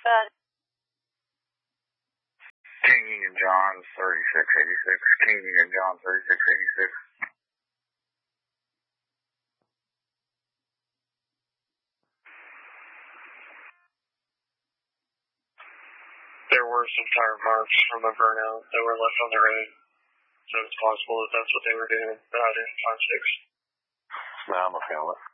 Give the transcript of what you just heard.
King Union John 3686. King Union John 3686. There were some tire marks from a burnout that were left on the road, so it's possible that that's what they were doing, but I didn't find 6. No, I'm a family.